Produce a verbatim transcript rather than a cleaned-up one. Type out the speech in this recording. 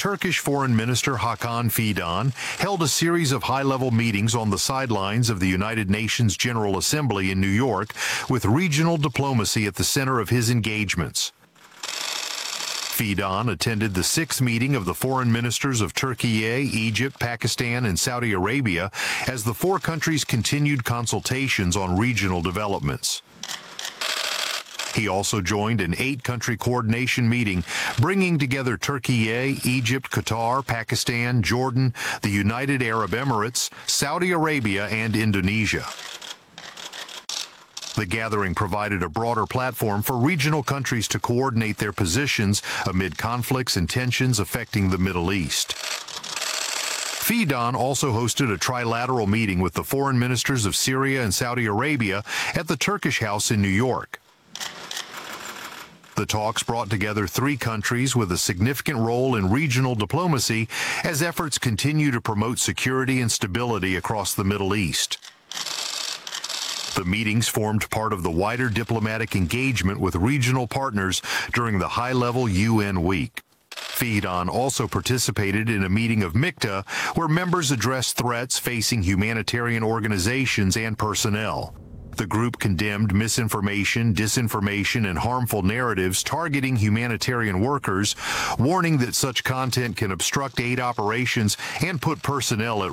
Turkish Foreign Minister Hakan Fidan held a series of high-level meetings on the sidelines of the United Nations General Assembly in New York, with regional diplomacy at the center of his engagements. Fidan attended the sixth meeting of the foreign ministers of Turkey, Egypt, Pakistan, and Saudi Arabia as the four countries continued consultations on regional developments. He also joined an eight-country coordination meeting, bringing together Turkey, Egypt, Qatar, Pakistan, Jordan, the United Arab Emirates, Saudi Arabia, and Indonesia. The gathering provided a broader platform for regional countries to coordinate their positions amid conflicts and tensions affecting the Middle East. Fidan also hosted a trilateral meeting with the foreign ministers of Syria and Saudi Arabia at the Turkish House in New York. The talks brought together three countries with a significant role in regional diplomacy as efforts continue to promote security and stability across the Middle East. The meetings formed part of the wider diplomatic engagement with regional partners during the high-level U N week. Fidan also participated in a meeting of MIKTA, where members addressed threats facing humanitarian organizations and personnel. The group condemned misinformation, disinformation, and harmful narratives targeting humanitarian workers, warning that such content can obstruct aid operations and put personnel at